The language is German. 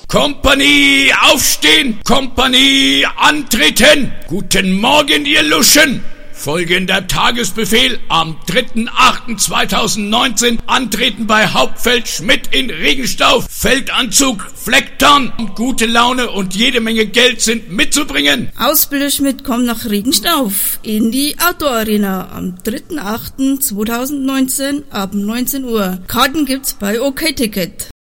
Kompanie aufstehen, Kompanie antreten. Guten Morgen, ihr Luschen. Folgender Tagesbefehl: am 3.8.2019 antreten bei Hauptfeld Schmidt in Regenstauf. Feldanzug, Flecktarn, gute Laune und jede Menge Geld sind mitzubringen. Ausbilder Schmidt kommt nach Regenstauf in die Outdoor Arena am 3.8.2019 ab 19 Uhr. Karten gibt's bei OK Ticket.